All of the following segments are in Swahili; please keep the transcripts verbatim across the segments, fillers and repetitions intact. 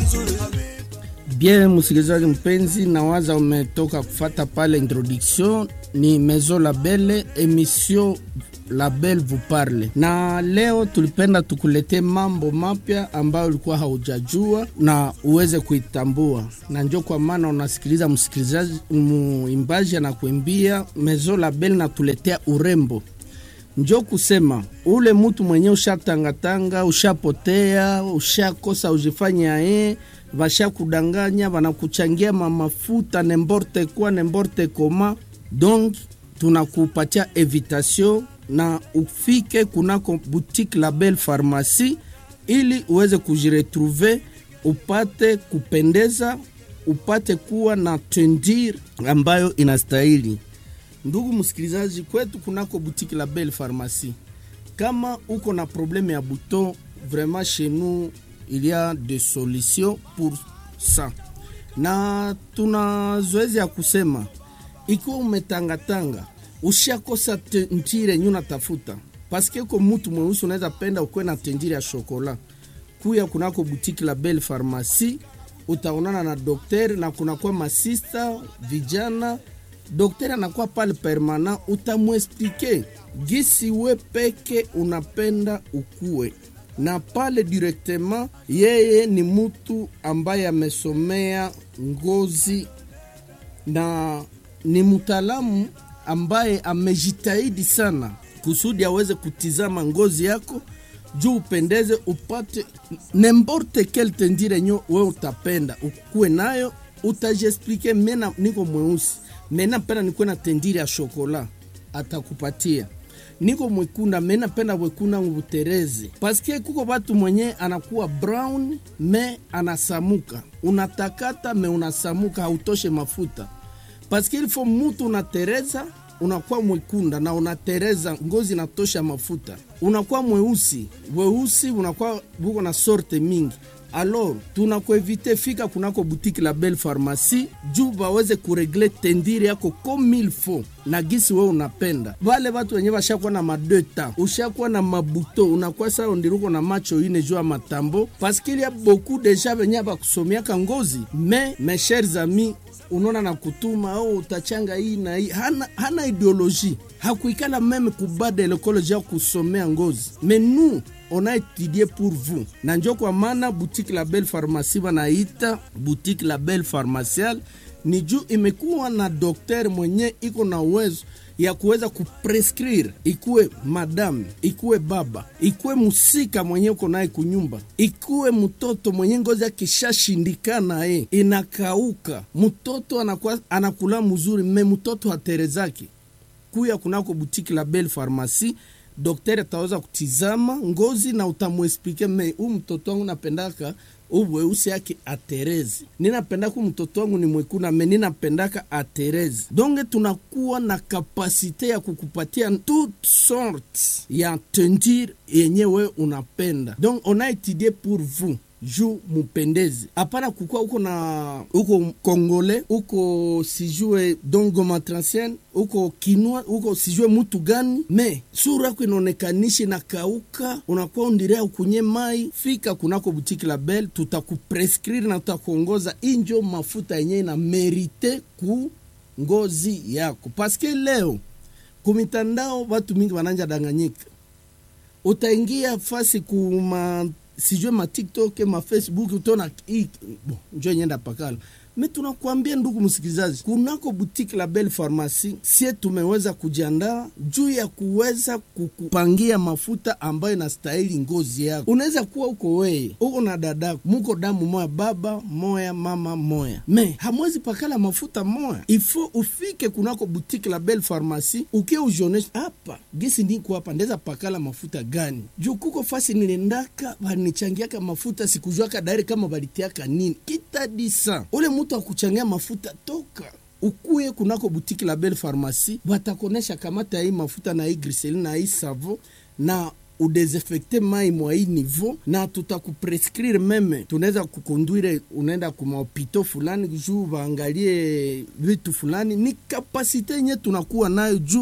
Bien, msikilizaji mpenzi, nawaza umetoka kufata pale introduction. Ni Maison Label, emission Label vous parle. Na leo tulipenda tukulete mambo mapya ambayo ulikuwa haujajua na uweze kuitambua. Na njoo kwa maana unasikiliza msikilizaji muimbaji na kuimbia Maison Label na tuletea urembo. Njoo kusema ule mtu mwenye ushatangatanga, ushapotea, ushakosa ujifanya eh, vasha kudanganya, wanakuchangia mafuta n'importe quoi n'importe comment. Donc tunakupatia invitation na ufike kunako boutique Label Pharmacie ili uweze kujiretrouver, upate kupendeza, upate kuwa na tendir ambayo inastahili. Ndugu msikilizaji, kwetu kunako boutique Label Pharmacie, kama uko na problème ya bouton, vraiment chez nous il y a des solutions pour ça. Na tuna zoezi ya kusema ikiwa umetangatanga, ushakosa tendire nyuna tafuta, paske uko mtu mweusi unaweza penda ukwe na tendire ya chocolat, kuya kunako boutique Label Pharmacie, utaonana na dokter na kunakuwa masista vijana. Dokter anakuwa pale permanent, utamuexplique gisi we peke unapenda ukue. Na pale directement yeye ni mtu ambaye amesomea ngozi na ni mtaalamu ambaye amejitahidi sana kusudi aweze kutizama ngozi yako juu upendeze, upate n'importe quel tendire nyo wewe utapenda ukue nayo. Utajiexplique, mena niko mweusi, mena penda nikuwe na tendire ya chocolat, atakupatia. Niko mwekunda, mena penda wekunda ngubutereze, paske kuko watu mwenye anakuwa brown me anasamuka, unatakata me unasamuka, hautoshe mafuta. Paske ilifo mtu unatereza unakuwa mwekunda na unatereza ngozi natosha mafuta, unakuwa mweusi, weusi unakuwa buko na sorte mingi. Alors tunakuevite fika kunako boutique Label Pharmacie juu baweze kuregle tendire yako comme il faut na gisi wewe unapenda. Wale watu wenye washakuwa na madeta, ushakuwa na mabuto, unakuwa sawa ndiruko na macho ine jua matambo, parce qu'il y a beaucoup déjà venye bakusomia kangozi. Mais mes chers amis, unaona na kutuma au utachanga hii na hii, hana, hana ideologie, hakuikala meme kubade l'école ya kusomea ngozi. Mais nous on a étudié pour vous. Na njoo kwa maana boutique Label Pharmacie wanaita boutique Label Pharmaciale, ni juu imekuwa na dokter mwenye iko na uwezo ya kuweza kuprescrire, ikuwe madame, ikuwe baba, ikuwe musika mwenye uko naye kunyumba, ikuwe mtoto mwenye ngozi kishashindikana eh, inakauka, mtoto anakuwa anakula mzuri, me mtoto haterezaki, kuya kunako boutique Label Pharmacie. Daktari ataweza kutizama ngozi na utamuexplique, me u mtoto wangu napendaka uweusi yake aterezi, ninapendaka mtoto wangu ni mwekuna, me ninapendaka aterezi. Donc tunakuwa na kapasite ya kukupatia toute sorte ya tendir yenyewe unapenda. Donc on a étudié pour vous juu mupendezi. Apana kukua uko na uko Kongole, uko sijue dongo matransien, uko kinua, uko sijue mutu gani, me sura yako inaonekanishi na kauka, unakuwa undirea ukunye mai. Fika kunako boutique Label, tutakuprescrire na tutakuongoza injo mafuta yenye na merite ku ngozi yako. Paske leo kumitandao watu mingi wananja danganyika. Utaingia fasi kuma sijue ma TikTok, ma Facebook, utona hii bon njoo nyenda pakala. Me tunakuambia ndugu msikilizaji, kunako boutique Label Pharmacie sie tumeweza kujiandaa juu ya kuweza kukupangia mafuta ambayo inastahili ngozi yako. Unaweza kuwa uko wewe, uko na dada, muko damu moya, baba moya, mama moya, me hamwezi pakala mafuta moya. Ifo ufike kunako boutique Label Pharmacie ukie ujonesha hapa gisi ndiko hapa ndeza pakala mafuta gani. Juu kuko fasi nilendaka banichangiaka mafuta, sikujuaka dairi kama balitiaka nini kitadisa. Ule mtu akuchangia mafuta toka ukuye kunako boutique Label Pharmacie, batakonesha kamata hii mafuta na hii glycerine na hii savon na udesinfecte mai mwa hii niveau, na tutakuprescrire meme, tunaweza kukonduire unaenda kuma hopito fulani juu baangalie vitu fulani. Ni kapasite nye tunakuwa nayo juu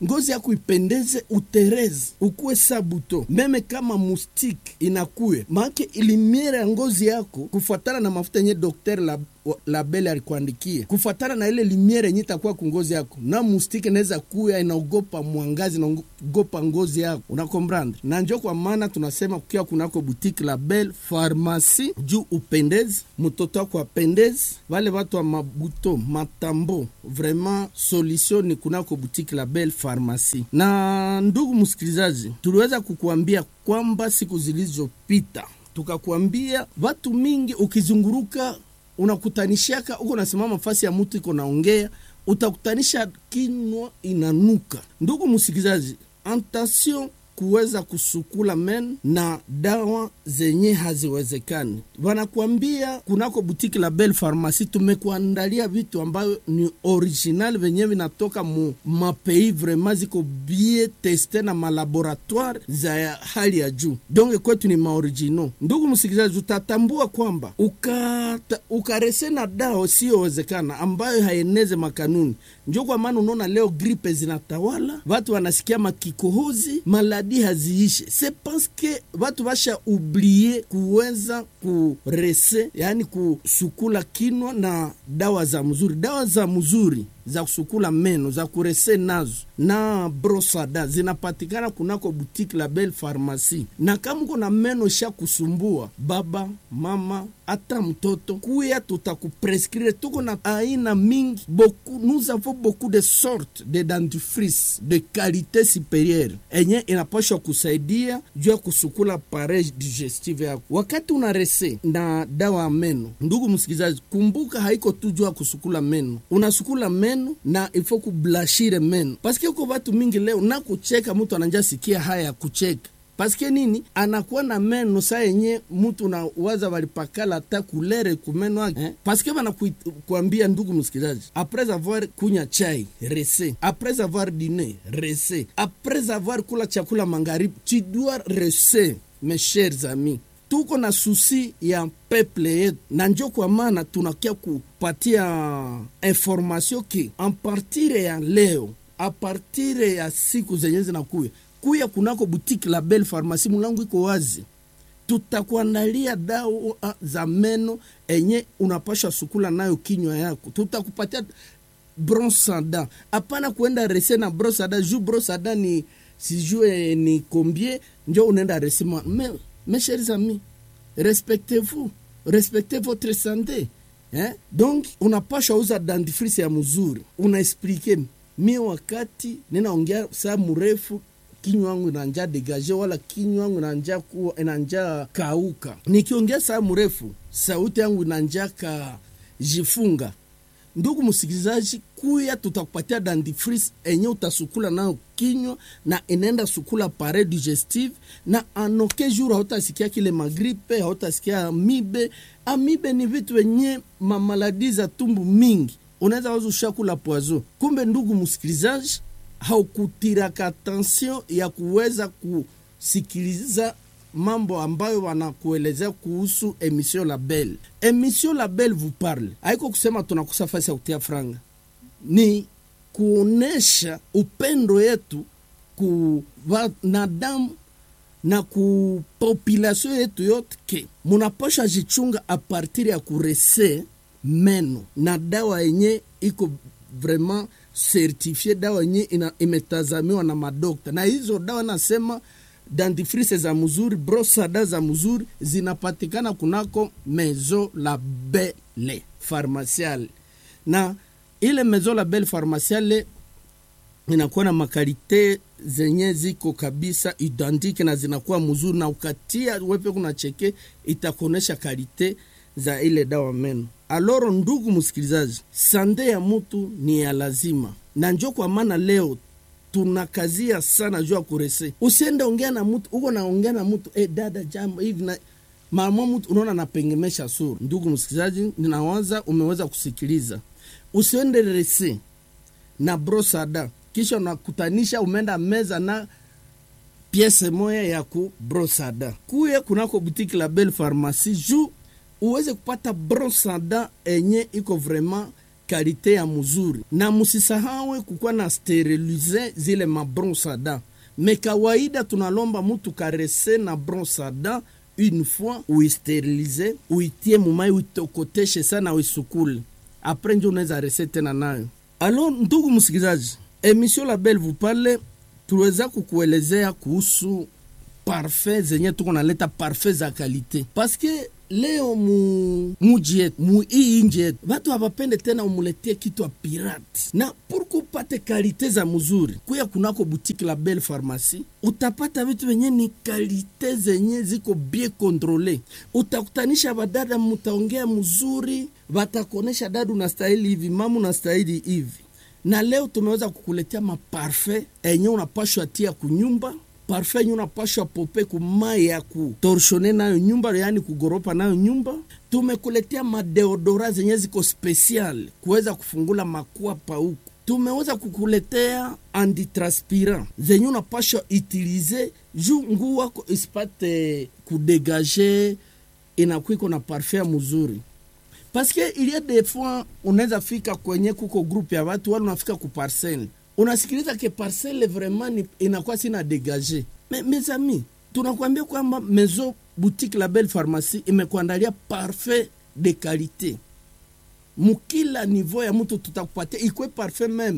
ngozi yako ipendeze, utereze, ukuwe sabuto. Meme kama mustiki inakuwe, maake ilimiere ya ngozi yako kufuatana na mafuta yenye dokter la la bele alikuandikia, kufuatana na ile limiere yenye itakuwa kungozi yako. Na mustiki inaweza kuya inaogopa mwangazi, inaogopa ngozi yako, unakombrand. Na njo kwa maana tunasema kukia kunako boutique la Belle Pharmacie juu upendezi, mtoto wako apendezi, wale watu wa mabuto, matambo, vraiment solution ni kunako boutique la Belle Pharmacie. Na ndugu msikilizaji, tuliweza kukuambia kwamba siku zilizopita tukakuambia watu mingi ukizunguruka unakutanishaka uko nasimama fasi ya mtu iko naongea, utakutanisha kinwa inanuka. Ndugu msikilizaji, attention kuweza kusukula men na dawa zenye haziwezekani. Wanakuambia kunako boutique la Belle Pharmacie tumekuandalia vitu ambayo ni original, venye vinatoka mu mapei vraiment ziko bien testé na malaboratoire za hali ya juu. Donc kwetu ni maoriginal. Ndugu msikilizaji, utatambua kwamba ukata ukarese na dawa siyowezekana ambayo haeneze makanuni. Ndio kwa maana unaona leo gripe zinatawala, watu wanasikia makikohozi, maladi haziishe. C'est parce que watu washa oublier kuweza kurese, yani kusukula kinwa na dawa za mzuri. Dawa za mzuri za kusukula meno, za kurese nazo na brosada zinapatikana kunako boutique la Belle Pharmacie. Na kama uko na meno sha kusumbua, baba, mama, hata mtoto, kuya tutakuprescrire. Tuko na aina mingi, beaucoup, nous avons beaucoup de sortes de dentifrice de qualité supérieure enye inapaswa kusaidia juu ya kusukula pareil digestive yako. Wakati unarese na dawa meno, ndugu msikilizaji, kumbuka haiko tu juu ya kusukula meno. Unasukula meno na ifo kublashire meno. Paske uko watu mingi leo na kucheka mtu ananja sikia haya kucheka. Paske nini? Anakuwa na meno saa yenye mtu na waza walipakala ta kulere kumeno wake. Eh? Paske wana kuambia ndugu msikilizaji, après avoir kunya chai, rese. Après avoir dîné, rese. Après avoir kula chakula magharibi, tu dois rese, mes chers amis. Tuko na susi ya peuple yetu, na njo kwa maana tunakia kupatia information ki en partir ya leo, a partir ya siku zenye zinakuya kuya kunako boutique la Belle Pharmacie, mlango iko wazi. Tutakuandalia dawa za meno enye unapasha sukula nayo kinywa yako. Tutakupatia bronsada, hapana kuenda rese na bronsada juu bronsada ni sijue ni combien, njo unaenda rese. Mais mes chers amis, respectez-vous, respectez votre santé. Hein? Donc, unapasha uza dentifrice ya mzuri. Unaexplique, mi wakati ninaongea saa mrefu, kinywa wangu inanja degaje, wala kinywa wangu inanja kuwa, inanja kauka. Nikiongea saa mrefu, sauti yangu inanja ka jifunga. Ndugu msikilizaji, kuya tutakupatia dentifrice enye utasukula nao kinywa na inenda sukula pareil digestive, na anoke jura hautasikia kile magripe, hautasikia amibe. Amibe ni vitu wenye mamaladi za tumbu mingi. Unaweza wazo ushakula poison. Kumbe ndugu msikilizaji, haukutiraka attention ya kuweza kusikiliza mambo ambayo wanakuelezea kuhusu emission la Belle. Emission la Belle vous parle. Haiko kusema tunakusa fasi ya kutia franga. Ni kuonesha upendo yetu ku wanadamu na ku population yetu yote ke munapasha jichunga a partir ya kurese meno na dawa yenye iko vraiment certifié, dawa yenye imetazamiwa na madokta. Na hizo dawa nasema dentifrice za mzuri, brosada za mzuri zinapatikana kunako Maison la Belle Pharmacie. Na ile Maison la Belle Pharmacie inakuwa na makalite zenye ziko kabisa identique na zinakuwa mzuri, na ukatia wepe kuna cheke itakonesha kalite za ile dawa meno. Aloro ndugu msikilizaji, sande ya mtu ni ya lazima. Na njo kwa maana leo tunakazia sana jua kurese. Usiende ongea na mtu, uko naongea na mtu, eh dada jambo hivi na mama mtu unaona napengemesha sura. Ndugu msikilizaji, ninawaza umeweza kusikiliza. Usiende rese na brosada kisha unakutanisha umeenda meza na piese moya ya ku brosada. Kuye kunako boutique la Belle Pharmacie juu uweze kupata brosada enye iko vraiment kalite ya mzuri, na musisahawe kukuwa na sterilize zile mabronsada. Me kawaida tunalomba mutu karese na bronsada une fois uisterilize, uitie mumai, uitokoteshe sana, uisukule. Après ndio unaweza rese tena nayo. Alors ndugu msikilizaji, emission La Belle vous parle, tuweza kukuelezea kuhusu parfait zenye tuko naleta, parfait za kalite. Parce que leo mu muji yetu, mu hii nje yetu, watu hawapende tena umuletie kitu wa pirate. Na purku upate kalite za mzuri, kuya kunako boutique La Belle Pharmacie, utapata vitu venye ni kalite zenye ziko bien controle. Utakutanisha badada, mutaongea mzuri, watakonesha dadu na stahili hivi, mamu na stahili hivi. Na leo tumeweza kukuletea maparfait enye unapashwa tia kunyumba, parfait enye unapashwa pope kumai ya kutorshone nayo nyumba, yani kugoropa nayo nyumba. Tumekuletea madeodora zenye ziko special kuweza kufungula makwapa huku. Tumeweza kukuletea antitranspirant zenye unapashwa utilize juu nguo wako isipate kudegager, inakuiko na parfait mzuri. Parce que il y a des fois unaweza fika kwenye kuko group ya watu wale, unafika ku parcelle, unasikiliza ke parcelle vraiment inakuwa sina dégager. Mais mes amis, tunakuambia kwamba Maison Boutique La Belle Pharmacie imekuandalia parfait de qualité. Mukila niveau ya mtu tutakupatia ikwe parfait même.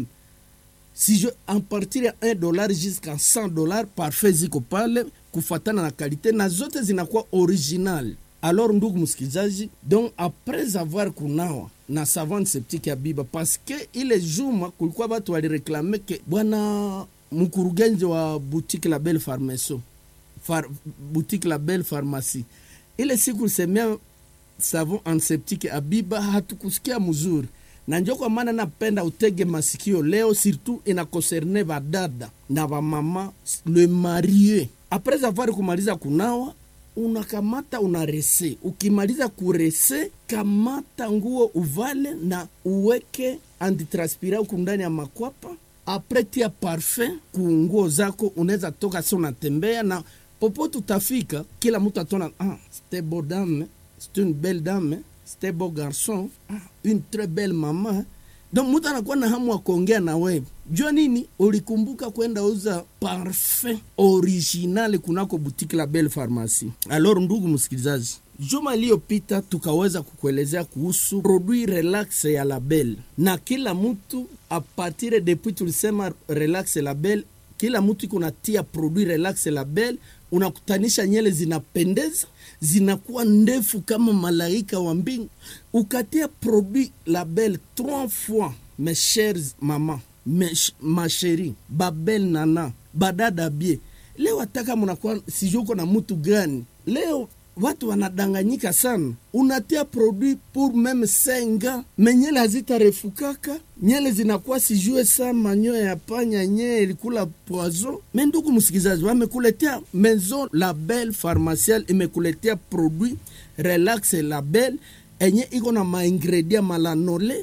Si je en partir ya un dollar jusqu'à cent dollars, parfait ziko pale kufatana na qualité, na zote zinakuwa original. Alors ndugu msikizaji, donc après avoir kunawa na savon septique ya Biba, parce que ile juma kulikuwa watu walireklame ke bwana mkurugenzi wa boutique La Belle Pharmacie Far, boutique La Belle Pharmacie, ile siku semea savon antiseptique ya Biba hatukusikia mzuri. Na njoo kwa maana napenda utege masikio leo, surtout ina concerne badada na ba mama le marié. Après avoir kumaliza kunawa, unakamata unarese. Ukimaliza kurese, kamata nguo uvale na uweke antitranspirant huko ndani ya makwapa. Après tia parfum ku nguo zako, unaweza toka sio unatembea na popote utafika, kila mtu atona, ah, c'était beau dame, c'est une belle dame, c'était beau garçon, ah, une très belle maman. Donc mtu anakuwa na hamu ya kuongea na wewe. Jua nini? Ulikumbuka kwenda uza parfum original kunako boutique La Belle Pharmacie. Alors ndugu msikilizaji, juma iliyopita tukaweza kukuelezea kuhusu produit relax ya La Belle. Na kila mtu a partir depuis tulisema relax La Belle, kila mtu iko natia produit relax La Belle, unakutanisha nyele zinapendeza, zinakuwa ndefu kama malaika wa mbingu. Ukatia produit La Belle trois fois, mes chers maman, mes, ma chérie, babel nana, badada bie. Leo ataka munakuwa sijuko na mtu gani. Leo watu wanadanganyika sana. Unatia produit pour même senga, menyele hazita refukaka, nyele zinakuwa sijue saa manyoya ya panya nye ilikula poison. Menduku msikizaji, wamekuletea Maison La Belle Pharmacie imekuletea produit relax La Belle enye iko na ma ingredient malanole.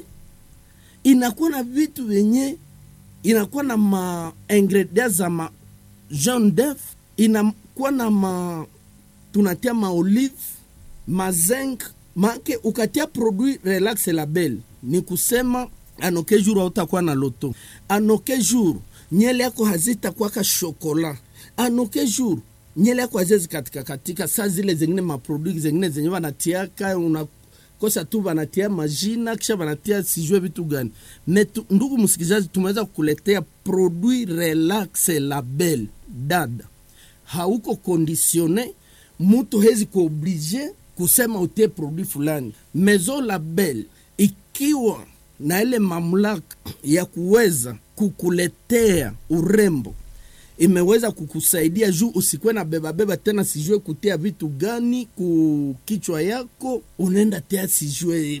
Inakuwa na vitu venye, inakuwa na ma ingredient za ma jaune d'œuf, inakuwa na ma tunatia ma olive, ma zinc, make ukatia produit relax La Belle. Ni kusema anoke jour hautakuwa na loto. Anoke jour nyele yako hazita kwa ka chocolat. Anoke jour nyele yako hazezi katika katika saa zile zingine ma produit zingine zenye wanatiaka unakosa tu wanatia majina kisha wanatia sijue vitu gani. Metu, ndugu msikizaji, tumeweza kukuletea produit relax La Belle. Dada hauko conditionné, mutu hezi ku oblige kusema utie produit fulani. Maison La Belle ikiwa na ile mamlaka ya kuweza kukuletea urembo, imeweza kukusaidia juu usikwe na beba beba tena sijue kutia vitu gani ku kichwa yako, unaenda tia sijue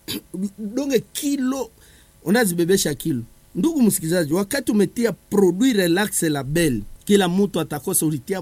donge kilo, unazibebesha kilo. Ndugu msikizaji, wakati umetia produit relax La Belle, kila mtu atakosa ulitia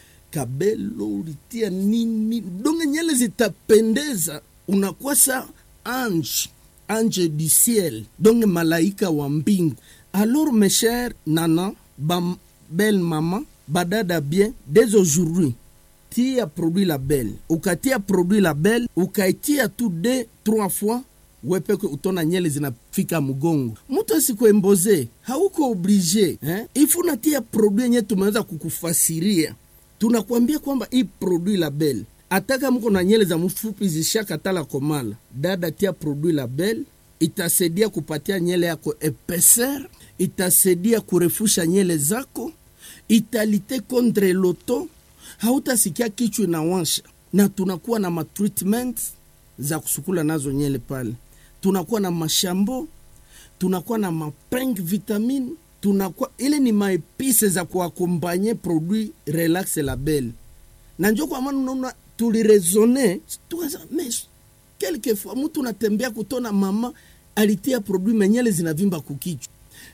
kabelo, ulitia nini, donge nyele zitapendeza, unakuwa sa ange, ange du ciel, donge malaika wa mbingu. Alors mes chers nana, bam, belle maman, badada bien, dès aujourd'hui, tia produit La Belle. Ukatia produit La Belle, ukaitia tout deux, trois fois, wepeke utona nyele fika mgongo. Mtu asikuemboze, hauko oblige eh? Ifu natia produit yenye tumeweza kukufasiria. Tunakuambia kwamba hii produit label, ataka mko na nyele za mfupi zishakatala komala, dada tia produit label, itasaidia kupatia nyele yako epaisseur, itasaidia kurefusha nyele zako, italite contre loto, hautasikia kichwa inawansha. Na tunakuwa na matreatment za kusukula nazo nyele pale. Tunakuwa na mashambo, tunakuwa na mapeng vitamine, tunakuwa ile ni maepise za kuakompanye produit relax label. Na njoo kwa maana unaona tulirezone, tukasema mais quelquefois mtu unatembea kutona mama alitia produit menyele zinavimba kukichwa.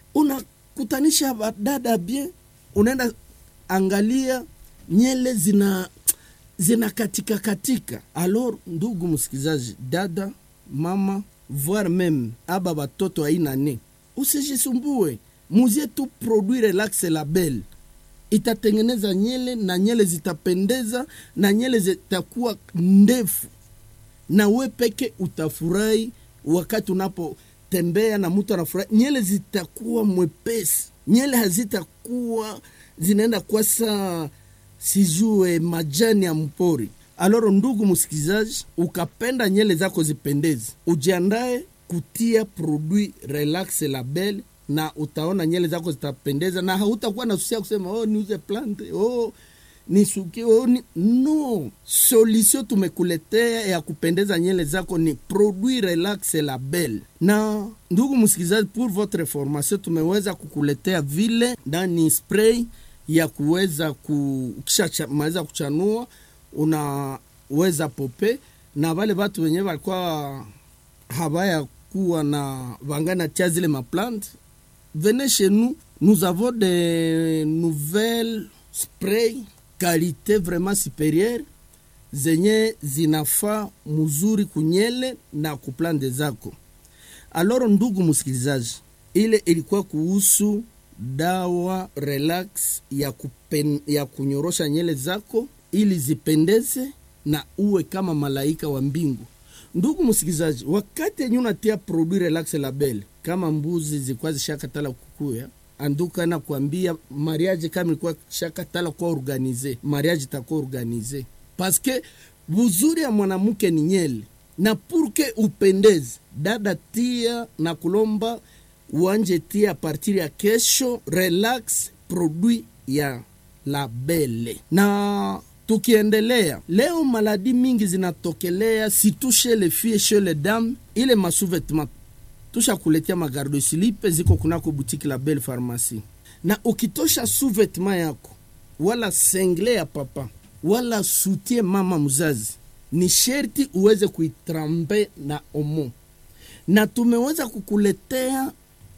Unakutanisha dada bien, unaenda angalia nyele zina zina katika katika. Alors ndugu msikizaji, dada, mama, voire même aba batoto aina ne, usijisumbue, muzie tu produit relax label. Itatengeneza nyele na nyele zitapendeza na nyele zitakuwa ndefu. Na we peke utafurahi wakati unapo tembea na mtu anafurahi. Nyele zitakuwa mwepesi. Nyele hazitakuwa zinaenda kwa saa sijue majani ya mpori. Aloro ndugu msikizaji, ukapenda nyele zako zipendeze, ujiandae kutia produit relax label na utaona nyele zako zitapendeza na hautakuwa na susia kusema oh niuze plante, oh nisukie, oh ni... no. Solution tumekuletea ya kupendeza nyele zako ni produit relax label. Na ndugu msikizaji, pour votre information tumeweza kukuletea vile ndani spray ya kuweza ku kisha maliza kuchanua unaweza pope. Na wale watu wenyewe walikuwa habaya kuwa na vangana tia zile ma plante, venez chez nous, nous avons des nouvelles sprays qualité vraiment supérieure zenye zinafaa mzuri kunyele na kuplante zako. Alors ndugu msikilizaji, ile ilikuwa kuhusu dawa relax ya kupen, ya kunyorosha nyele zako ili zipendeze na uwe kama malaika wa mbingu. Ndugu msikilizaji, wakati yenye unatia produit relax label, kama mbuzi zilikuwa zishakatala kukuya, anduka na kuambia mariage kama ilikuwa shakatala kwa organize, mariage itakuwa organize. Parce que buzuri ya mwanamke ni nyele. Na purke upendeze, dada tia na kulomba uanje tia partir ya kesho relax produit ya label. Na tukiendelea, leo maladi mingi zinatokelea, si touche les filles chez les dames, ile masouvetement. Tusha kuletea magardo silipe ziko kunako boutique Label Pharmacie. Na ukitosha sous-vêtement yako, wala sengle ya papa, wala soutien mama mzazi, ni sherti uweze kuitrambe na omo. Na tumeweza kukuletea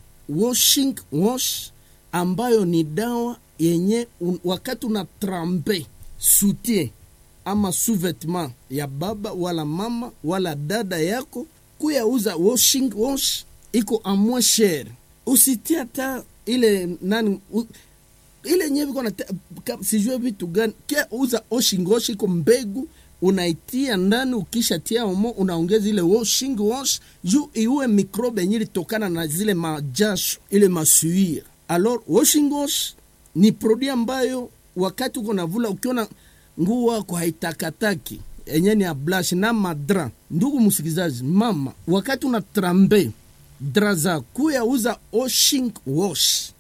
washing wash ambayo ni dawa yenye un, wakati unatrambe soutien ama sous-vêtement ya baba wala mama wala dada yako, kuya uza washing wash iko a moins cher. Usitia ta ile nani u, ile nyewe kona sijue vitu gani, kia uza washing wash iko mbegu, unaitia ndani, ukisha tia omo unaongeza ile washing wash juu iwe mikrobe nyili tokana na zile majasho, ile masuire. Alors washing wash ni produit ambayo wakati uko navula ukiona nguo yako haitakataki, enye ni ya blush na madra. Ndugu msikizaji, mama, wakati unatrambe dra za kuya uza washing wash,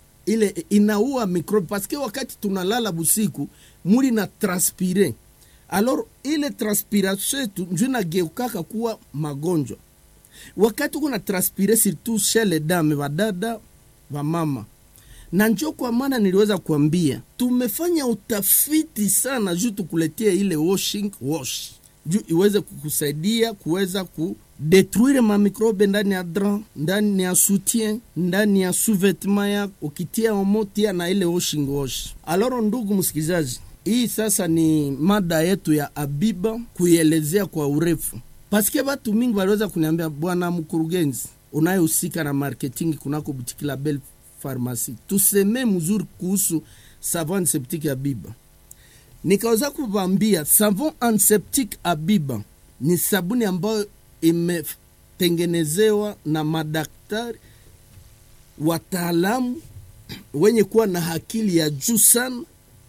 ile inaua mikrobe. Paske wakati tunalala busiku mwili na transpire, alors ile transpiration tu njuna geukaka kuwa magonjwa. Wakati kuna transpire surtout chez les dames, vadada, va mama. Na njoo kwa maana niliweza kuambia, tumefanya utafiti sana juu tukuletea ile washing wash. Juu iweze kukusaidia kuweza ku détruire ma microbe ndani ya drap, ndani ya soutien, ndani ya sous-vêtement yako, ukitia omo tia na ile washing wash. Alors ndugu msikizaji, hii sasa ni mada yetu ya Abiba kuielezea kwa urefu. Paske watu mingi waliweza kuniambia, bwana mkurugenzi unayehusika na marketing kunako boutique Label Pharmacie, tuseme mzuri kuhusu savon antiseptique Abiba. Nikaweza kuwaambia savon antiseptique Abiba ni sabuni ambayo inatengenezewa na madaktari wataalamu wenye kuwa na akili ya juu sana,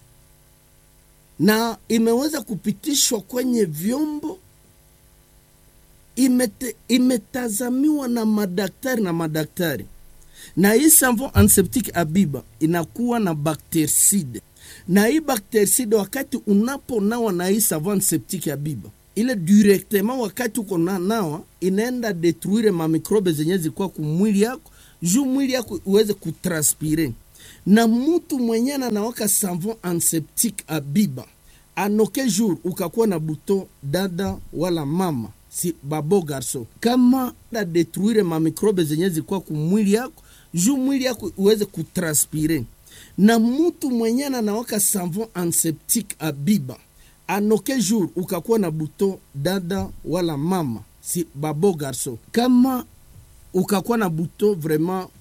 na imeweza kupitishwa kwenye vyombo, imete, imetazamiwa na madaktari na madaktari. Na hii savon antiseptique Habiba inakuwa na bactericide, na hii bactericide wakati unaponawa na hii savon antiseptique Habiba, ile directement wakati uko na nawa inaenda detruire ma microbe zenye zilikuwa kumwili yako, juu mwili yako uweze kutranspire. Na mtu mwenye anawaka savon antiseptique Habiba anoke jour ukakuwa na buto dada wala mama, si babo garso, kama da detruire ma microbe zenye zilikuwa kumwili yako, juu mwili yako uweze kutranspire. Na mtu mwenye anawaka savon antiseptique Habiba anoke jour ukakuwa na buto dada wala mama, si babo garso, kama ukakuwa na buto vraiment